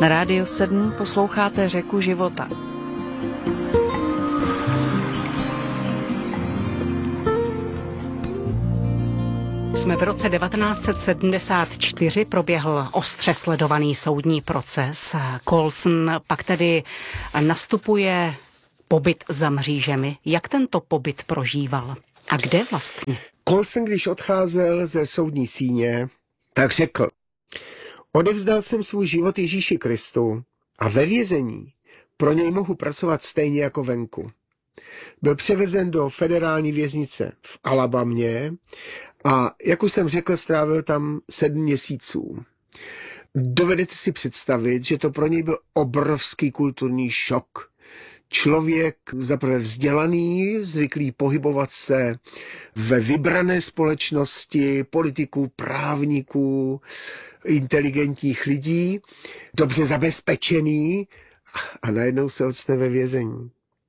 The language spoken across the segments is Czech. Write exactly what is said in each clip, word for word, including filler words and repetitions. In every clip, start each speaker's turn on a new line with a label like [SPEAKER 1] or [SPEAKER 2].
[SPEAKER 1] Na Rádiu sedm posloucháte Řeku života. Jsme v roce devatenáct set sedmdesát čtyři, proběhl ostře sledovaný soudní proces. Colson pak tedy nastupuje pobyt za mřížemi. Jak tento pobyt prožíval? A kde vlastně?
[SPEAKER 2] Colson, když odcházel ze soudní síně, tak řekl: odevzdal jsem svůj život Ježíši Kristu a ve vězení pro něj mohu pracovat stejně jako venku. Byl převezen do federální věznice v Alabamě a, jak už jsem řekl, strávil tam sedm měsíců. Dovedete si představit, že to pro něj byl obrovský kulturní šok. Člověk zaprvé vzdělaný, zvyklý pohybovat se ve vybrané společnosti, politiků, právníků, inteligentních lidí, dobře zabezpečený, a najednou se ocitne ve vězení.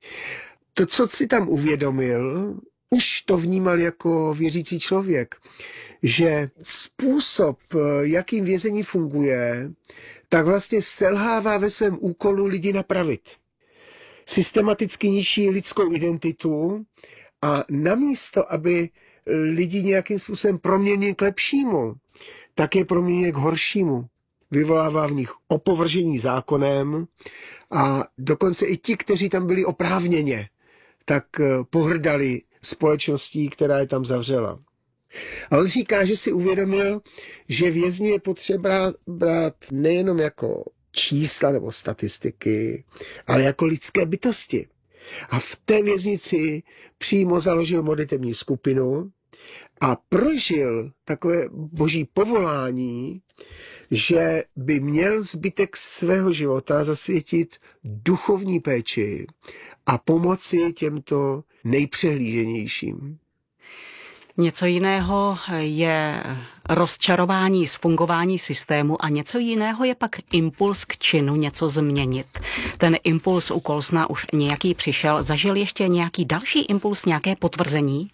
[SPEAKER 2] To, co si tam uvědomil, už to vnímal jako věřící člověk, že způsob, jakým vězení funguje, tak vlastně selhává ve svém úkolu lidi napravit. Systematicky ničí lidskou identitu a namísto, aby lidi nějakým způsobem proměnili k lepšímu, tak je proměnili k horšímu. Vyvolává v nich opovržení zákonem a dokonce i ti, kteří tam byli oprávněně, tak pohrdali společností, která je tam zavřela. A on říká, že si uvědomil, že vězni je potřeba brát nejenom jako čísla nebo statistiky, ale jako lidské bytosti. A v té věznici přímo založil modlitební skupinu a prožil takové boží povolání, že by měl zbytek svého života zasvětit duchovní péči a pomoci těmto nejpřehlíženějším.
[SPEAKER 1] Něco jiného je rozčarování z fungování systému a něco jiného je pak impuls k činu něco změnit. Ten impuls u Colsona už nějaký přišel. Zažil ještě nějaký další impuls, nějaké potvrzení?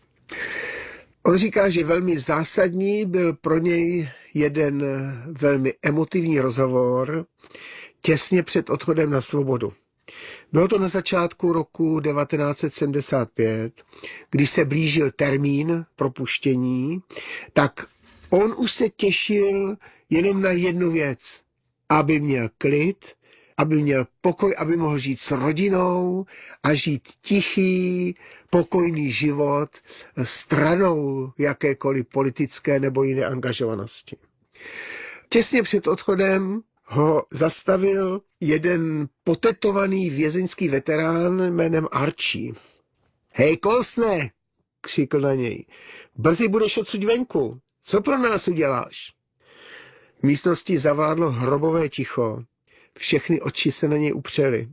[SPEAKER 2] On říká, že velmi zásadní byl pro něj jeden velmi emotivní rozhovor těsně před odchodem na svobodu. Bylo to na začátku roku devatenáct set sedmdesát pět, když se blížil termín propuštění, tak on už se těšil jenom na jednu věc, aby měl klid, aby měl pokoj, aby mohl žít s rodinou a žít tichý, pokojný život stranou jakékoliv politické nebo jiné angažovanosti. Těsně před odchodem ho zastavil jeden potetovaný vězeňský veterán jménem Archie. Hej, Colsone, křikl na něj, brzy budeš odsud venku, co pro nás uděláš? V místnosti zavládlo hrobové ticho, všechny oči se na něj upřely.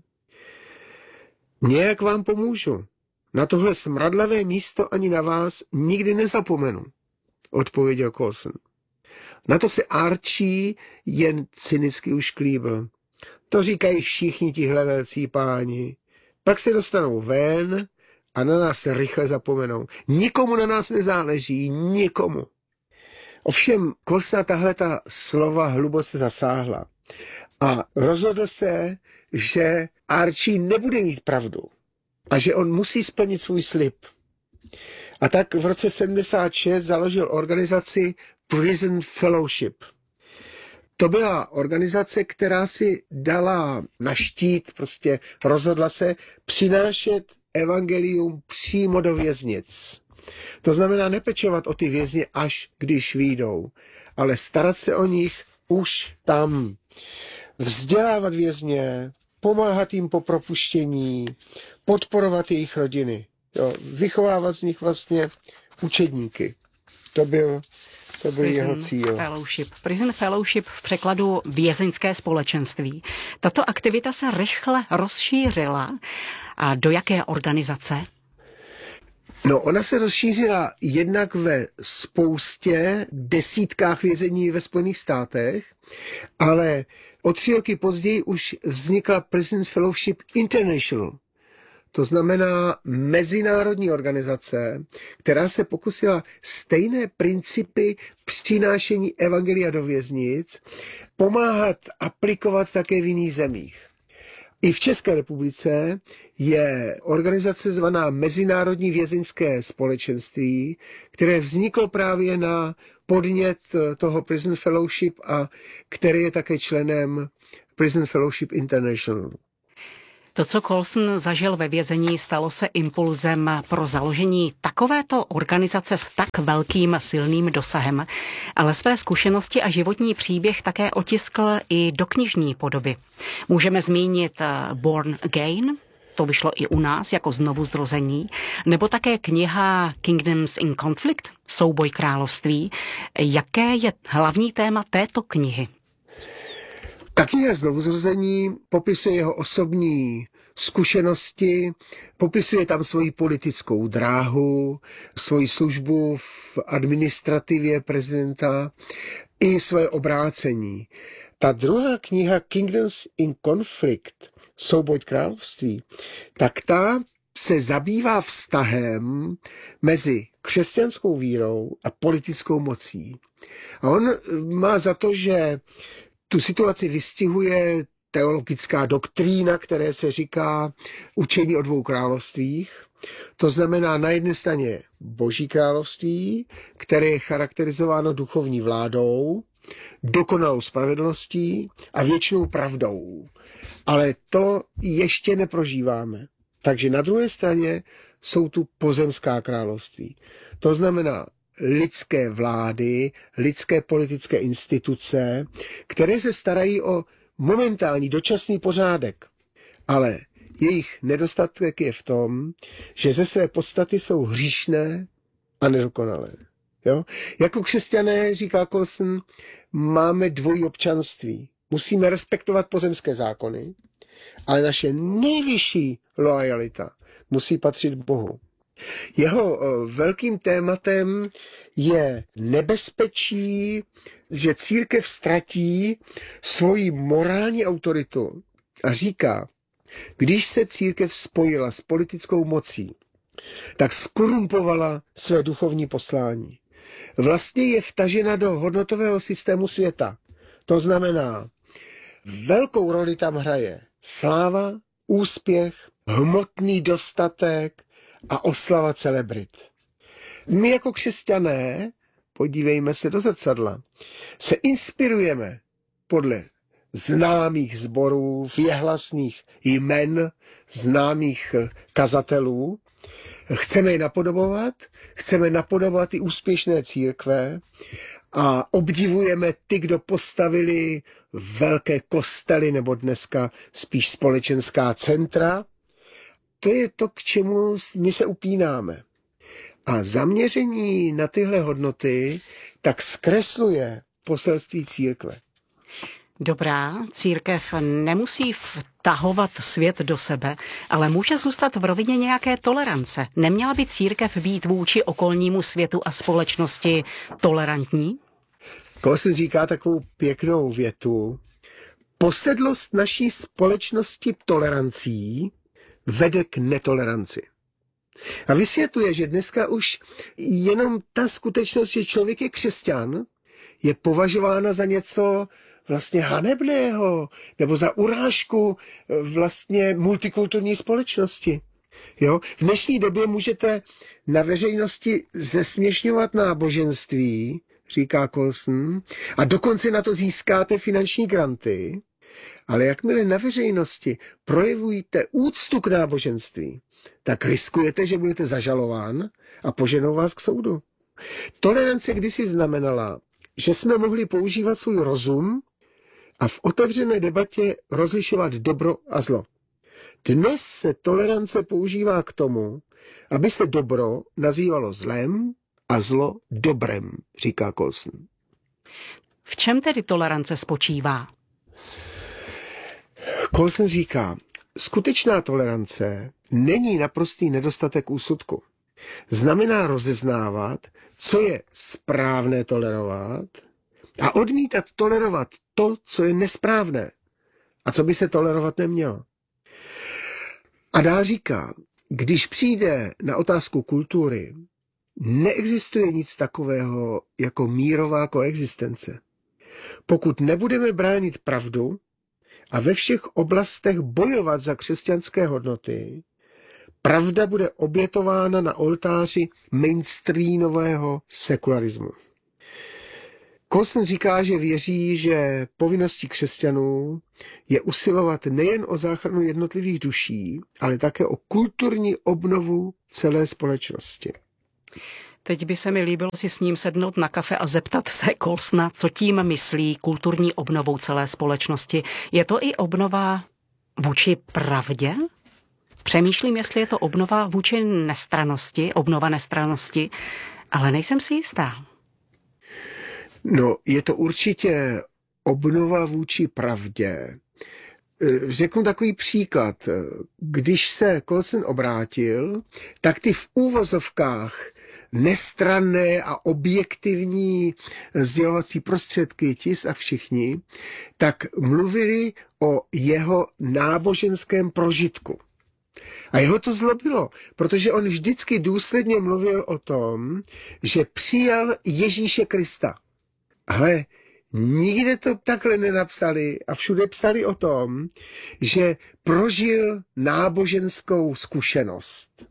[SPEAKER 2] Nějak vám pomůžu, na tohle smradlavé místo ani na vás nikdy nezapomenu, odpověděl Colson. Na to se Archie jen cynicky ušklíbil. To říkají všichni tihle velcí páni. Pak se dostanou ven a na nás se rychle zapomenou. Nikomu na nás nezáleží, nikomu. Ovšem Colsona tahle ta slova hluboce zasáhla a rozhodl se, že Archie nebude mít pravdu a že on musí splnit svůj slib. A tak v roce sedmdesát šest založil organizaci Prison Fellowship. To byla organizace, která si dala na štít, prostě rozhodla se přinášet evangelium přímo do věznic. To znamená nepečovat o ty vězně, až když vyjdou, ale starat se o nich už tam. Vzdělávat vězně, pomáhat jim po propuštění, podporovat jejich rodiny. Jo, vychovávat z nich vlastně učedníky. To byl To byl jeho cíl.
[SPEAKER 1] Fellowship. Prison Fellowship v překladu vězeňské společenství. Tato aktivita se rychle rozšířila. A do jaké organizace?
[SPEAKER 2] No, ona se rozšířila jednak ve spoustě desítkách vězení ve Spojených státech, ale o tři roky později už vznikla Prison Fellowship International. To znamená mezinárodní organizace, která se pokusila stejné principy přinášení evangelia do věznic pomáhat aplikovat také v jiných zemích. I v České republice je organizace zvaná Mezinárodní vězeňské společenství, které vzniklo právě na podnět toho Prison Fellowship a který je také členem Prison Fellowship International.
[SPEAKER 1] To, co Colson zažil ve vězení, stalo se impulzem pro založení takovéto organizace s tak velkým silným dosahem, ale své zkušenosti a životní příběh také otiskl i do knižní podoby. Můžeme zmínit Born Again, to vyšlo i u nás jako znovuzrození, nebo také kniha Kingdoms in Conflict, Souboj království. Jaké je hlavní téma této knihy?
[SPEAKER 2] Ta kniha Znovuzrození popisuje jeho osobní zkušenosti, popisuje tam svoji politickou dráhu, svoji službu v administrativě prezidenta i svoje obrácení. Ta druhá kniha Kingdoms in Conflict, Souboj království, tak ta se zabývá vztahem mezi křesťanskou vírou a politickou mocí. A on má za to, že tu situaci vystihuje teologická doktrína, které se říká učení o dvou královstvích. To znamená na jedné straně Boží království, které je charakterizováno duchovní vládou, dokonalou spravedlností a věčnou pravdou. Ale to ještě neprožíváme. Takže na druhé straně jsou tu pozemská království. To znamená lidské vlády, lidské politické instituce, které se starají o momentální dočasný pořádek. Ale jejich nedostatek je v tom, že ze své podstaty jsou hříšné a nedokonalé. Jo? Jako křesťané, říká Colson, máme dvojí občanství. Musíme respektovat pozemské zákony, ale naše nejvyšší loajalita musí patřit Bohu. Jeho velkým tématem je nebezpečí, že církev ztratí svoji morální autoritu a říká, když se církev spojila s politickou mocí, tak skorumpovala své duchovní poslání. Vlastně je vtažena do hodnotového systému světa. To znamená, velkou roli tam hraje sláva, úspěch, hmotný dostatek a oslava celebrit. My jako křesťané, podívejme se do zrcadla, se inspirujeme podle známých sborů, věhlasných jmen, známých kazatelů. Chceme je napodobovat, chceme napodobovat i úspěšné církve a obdivujeme ty, kdo postavili velké kostely nebo dneska spíš společenská centra. To je to, k čemu my se upínáme. A zaměření na tyhle hodnoty tak zkresluje poselství církve.
[SPEAKER 1] Dobrá, církev nemusí vtahovat svět do sebe, ale může zůstat v rovině nějaké tolerance. Neměla by církev být vůči okolnímu světu a společnosti tolerantní?
[SPEAKER 2] Colson říká takovou pěknou větu. Posedlost naší společnosti tolerancí vede k netoleranci. A vysvětluje, že dneska už jenom ta skutečnost, že člověk je křesťan, je považována za něco vlastně hanebného, nebo za urážku vlastně multikulturní společnosti. Jo? V dnešní době můžete na veřejnosti zesměšňovat náboženství, říká Colson, a dokonce na to získáte finanční granty, ale jakmile na veřejnosti projevujete úctu k náboženství, tak riskujete, že budete zažalován a poženou vás k soudu. Tolerance kdysi znamenala, že jsme mohli používat svůj rozum a v otevřené debatě rozlišovat dobro a zlo. Dnes se tolerance používá k tomu, aby se dobro nazývalo zlem a zlo dobrem, říká Colson.
[SPEAKER 1] V čem tedy tolerance spočívá?
[SPEAKER 2] Colson říká, skutečná tolerance není naprostý nedostatek úsudku. Znamená rozeznávat, co je správné tolerovat a odmítat tolerovat to, co je nesprávné a co by se tolerovat nemělo. A dál říká, když přijde na otázku kultury, neexistuje nic takového jako mírová koexistence. Pokud nebudeme bránit pravdu a ve všech oblastech bojovat za křesťanské hodnoty, pravda bude obětována na oltáři mainstreamového sekularismu. Colson říká, že věří, že povinností křesťanů je usilovat nejen o záchranu jednotlivých duší, ale také o kulturní obnovu celé společnosti.
[SPEAKER 1] Teď by se mi líbilo si s ním sednout na kafe a zeptat se Colsona, co tím myslí kulturní obnovou celé společnosti. Je to i obnova vůči pravdě? Přemýšlím, jestli je to obnova vůči nestrannosti, obnova nestrannosti, ale nejsem si jistá.
[SPEAKER 2] No, je to určitě obnova vůči pravdě. Řeknu takový příklad. Když se Colson obrátil, tak ty v úvozovkách nestranné a objektivní sdělovací prostředky, tis a všichni, tak mluvili o jeho náboženském prožitku. A jeho to zlobilo, protože on vždycky důsledně mluvil o tom, že přijal Ježíše Krista. Ale nikde to takhle nenapsali a všude psali o tom, že prožil náboženskou zkušenost.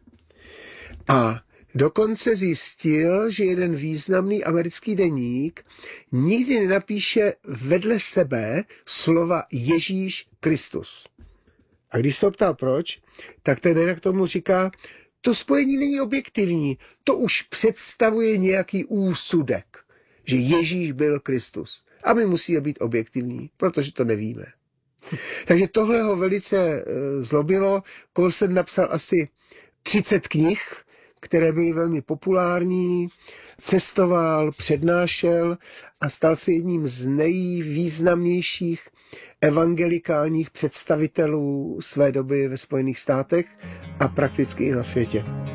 [SPEAKER 2] A dokonce zjistil, že jeden významný americký deník nikdy nenapíše vedle sebe slova Ježíš Kristus. A když se ptal proč, tak ten redaktor tomu říká, to spojení není objektivní, to už představuje nějaký úsudek, že Ježíš byl Kristus. A my musíme být objektivní, protože to nevíme. Takže tohle ho velice zlobilo. Colson napsal asi třicet knih, které byly velmi populární, cestoval, přednášel a stal se jedním z nejvýznamnějších evangelikálních představitelů své doby ve Spojených státech a prakticky i na světě.